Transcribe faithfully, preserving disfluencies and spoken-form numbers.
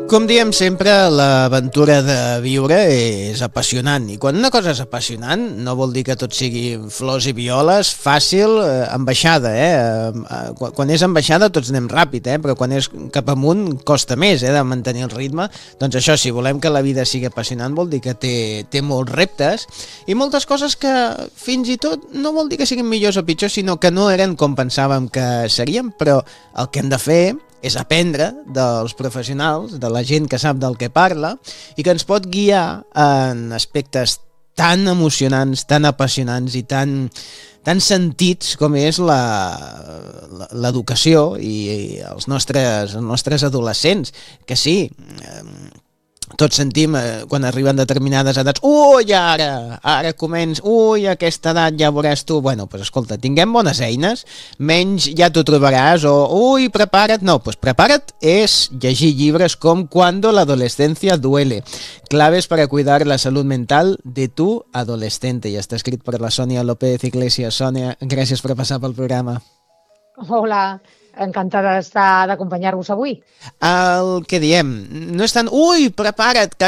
Com diem sempre, l'aventura de viure és apassionant, i quan una cosa és apassionant no vol dir que tot sigui flors i violes, fàcil, eh, ambaixada, eh? Eh, Quan quan és ambaixada tots anem ràpid, eh? Però quan és cap amunt costa més, eh, de mantenir el ritme. Doncs això, si volem que la vida sigui apassionant vol dir que té, té molts reptes i moltes coses que fins i tot no vol dir que siguin millors o pitjors, sinó que no eren com pensàvem que serien, però el que hem de fer és aprendre dels professionals, de la gent que sap del que parla i que ens pot guiar en aspectes tan emocionants, tan apassionants i tan, tan sentits com és la- la- l'educació i, i els nostres, els nostres adolescents, que sí, eh, tots sentim eh, quan arriben determinades edats, ui, ara, ara començ, ui, aquesta edat ja veuràs tu. Bueno, doncs escolta, tinguem bones eines, menys ja t'ho trobaràs, o ui, prepara't. No, doncs prepara't és llegir llibres com Cuando la adolescencia duele, claves para cuidar la salud mental de tu adolescente, i està escrit per la Sònia López Iglesias. Sònia, gràcies per passar pel programa. Hola, encantada d'estar d'acompanyar-vos avui. El que diem, no és tant, ui, prepara't, que